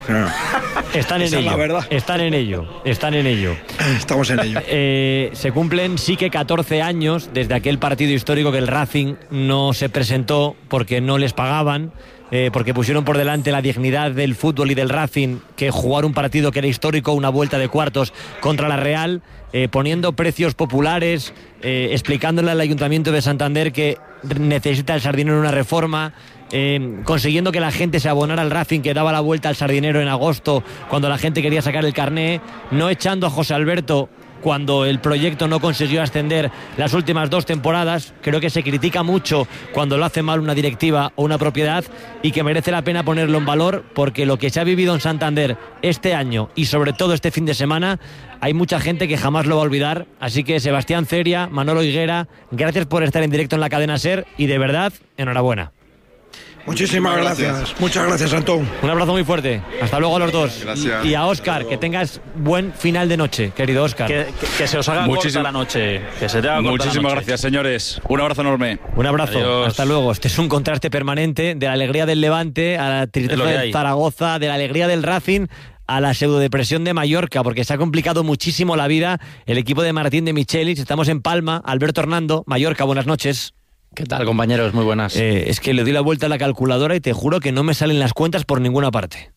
Están en ello. Están en ello. Estamos en ello. Se cumplen sí que 14 años desde aquel partido histórico que el Racing no se presentó porque no les pagaban, porque pusieron por delante la dignidad del fútbol y del Racing que jugar un partido que era histórico, una vuelta de cuartos contra la Real, poniendo precios populares, explicándole al Ayuntamiento de Santander que necesita el Sardinero una reforma, consiguiendo que la gente se abonara al Racing, que daba la vuelta al Sardinero en agosto cuando la gente quería sacar el carné, no echando a José Alberto cuando el proyecto no consiguió ascender las últimas 2 temporadas. Creo que se critica mucho cuando lo hace mal una directiva o una propiedad, y que merece la pena ponerlo en valor, porque lo que se ha vivido en Santander este año y sobre todo este fin de semana, hay mucha gente que jamás lo va a olvidar. Así que Sebastián Ceria, Manolo Higuera, gracias por estar en directo en la cadena SER y de verdad, enhorabuena. Muchísimas gracias. Muchas gracias, Antón. Un abrazo muy fuerte. Hasta luego a los dos. Gracias. Y a Óscar, que tengas buen final de noche, querido Óscar. Que se os haga corta la noche. Que se te haga corta la noche. Muchísimas gracias, señores. Un abrazo enorme. Un abrazo. Adiós. Hasta luego. Este es un contraste permanente de la alegría del Levante a la tristeza de Zaragoza, de la alegría del Racing a la pseudodepresión de Mallorca, porque se ha complicado muchísimo la vida el equipo de Martín de Michelis. Estamos en Palma. Alberto Hernando, Mallorca, buenas noches. ¿Qué tal, compañeros? Muy buenas. Es que le doy la vuelta a la calculadora y te juro que no me salen las cuentas por ninguna parte.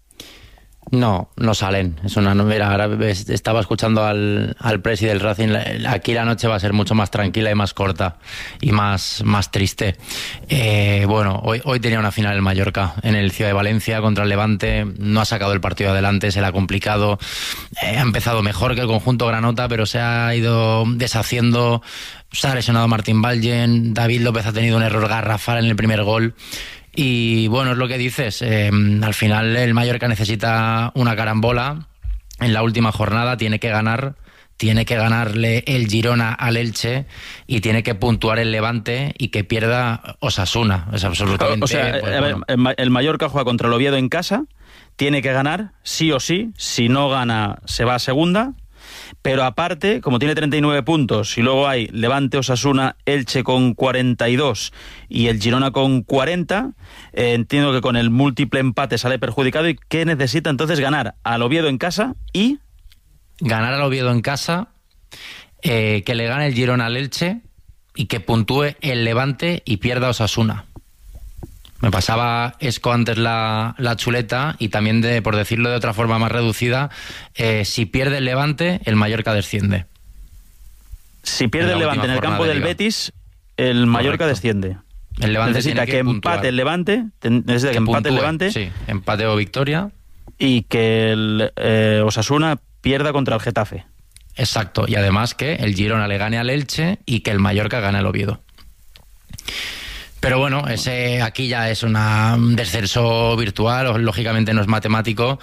No salen. Es una novela. Ahora estaba escuchando al presi del Racing. Aquí la noche va a ser mucho más tranquila y más corta y más triste. Bueno, hoy tenía una final el Mallorca en el Ciudad de Valencia contra el Levante. No ha sacado el partido adelante, se le ha complicado. Ha empezado mejor que el conjunto granota, pero se ha ido deshaciendo. Se ha lesionado Martín Valgen. David López ha tenido un error garrafal en el primer gol. Y bueno, es lo que dices, al final el Mallorca necesita una carambola en la última jornada, tiene que ganarle el Girona al Elche y tiene que puntuar el Levante y que pierda Osasuna. Es absolutamente... O sea, el Mallorca juega contra el Oviedo en casa, tiene que ganar sí o sí, si no gana se va a segunda. Pero aparte, como tiene 39 puntos y luego hay Levante, Osasuna, Elche con 42 y el Girona con 40, entiendo que con el múltiple empate sale perjudicado. ¿Y qué necesita entonces? Ganar al Oviedo en casa y... Ganar al Oviedo en casa, que le gane el Girona al Elche y que puntúe el Levante y pierda Osasuna. Me pasaba Esco antes la chuleta y también, por decirlo de otra forma más reducida, si pierde el Levante, el Mallorca desciende. Si pierde el Levante en el campo del Betis, el Mallorca desciende. El Levante necesita que empate el Levante, Sí, empate o victoria. Y que el Osasuna pierda contra el Getafe. Exacto, y además que el Girona le gane al Elche y que el Mallorca gane al Oviedo. Pero bueno, aquí ya es un descenso virtual, lógicamente no es matemático.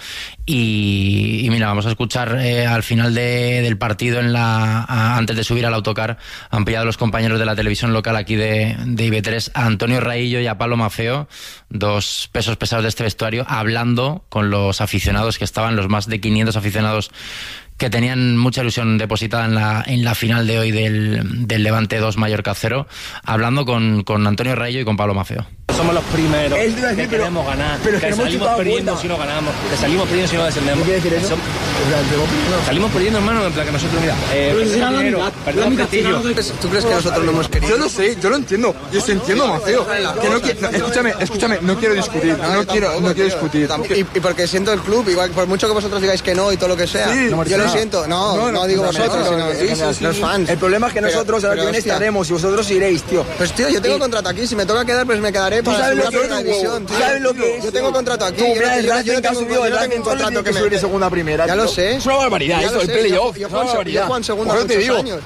Y mira, vamos a escuchar al final del partido, antes de subir al autocar, han pillado los compañeros de la televisión local aquí de IB3 a Antonio Raillo y a Pablo Mafeo, 2 pesos pesados de este vestuario, hablando con los aficionados que estaban, los más de 500 aficionados que tenían mucha ilusión depositada en la final de hoy del Levante 2 Mallorca 0, hablando con Antonio Raillo y con Pablo Mafeo. Somos los primeros que queremos ganar, pero que salimos perdiendo si no ganamos, que salimos perdiendo si no descendemos. ¿Qué quiere decir eso? Salimos perdiendo, hermano, en plan que nosotros, mira, perdemos prestigio. ¿Tú crees que nosotros no hemos querido? Yo lo sé, yo lo entiendo. Yo se entiendo, Maceo. Escúchame, no quiero discutir. No quiero discutir. Y porque siento el club, igual por mucho que vosotros digáis que no y todo lo que sea. Sí, yo lo siento. No digo vosotros, sino los fans. El problema es que nosotros el año que viene estaremos y vosotros iréis, tío. Pues tío, yo tengo contrato aquí. Si me toca quedar, pues me quedaré. ¿Tú sabes lo que es? División, ¿sabes lo que es? Yo tengo contrato aquí. Yo no tengo un contrato que subir de segunda a primera. Ya lo sé. Es una barbaridad eso, el playoff. Yo juego en segunda hace muchos años.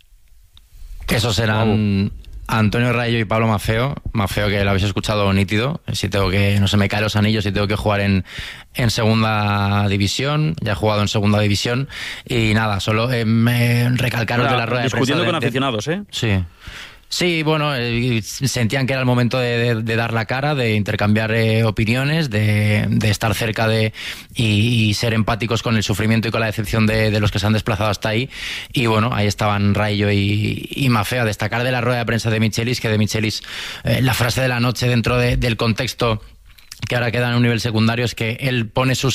Que esos serán Antonio Raillo y Pablo Mafeo, que lo habéis escuchado nítido. Si tengo que, no se me caen los anillos, si tengo que jugar en segunda división, ya he jugado en segunda división y nada, solo recalcaros de la rueda de prensa. Discutiendo con aficionados, ¿eh? Sí. Sí, bueno, sentían que era el momento de dar la cara, de intercambiar opiniones, de estar cerca y ser empáticos con el sufrimiento y con la decepción de los que se han desplazado hasta ahí. Y bueno, ahí estaban Raillo y Mafeo. A destacar de la rueda de prensa de Michelis, que de Michelis la frase de la noche dentro del contexto que ahora queda en un nivel secundario, es que él pone sus